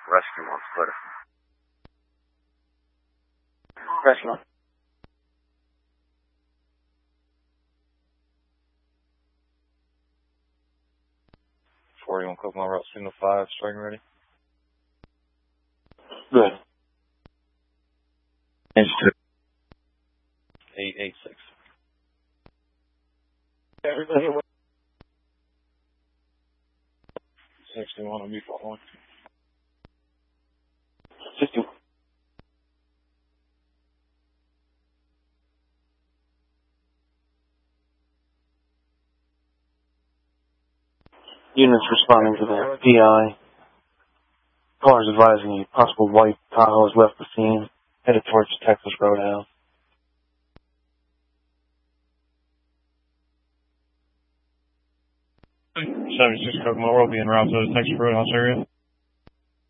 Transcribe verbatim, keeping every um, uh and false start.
Restaurant on Twitter. Restaurant. forty-one Kokomo Route, Signal five, starting ready. Good. Engine two. eight eight six. Everybody away. sixty-one on B forty-one. sixty-one. Units responding to the P I. Callers advising a possible white Tahoe has left the scene, headed towards Texas Roadhouse. seventy-six Kokomo Road, being route to the Texas Roadhouse area.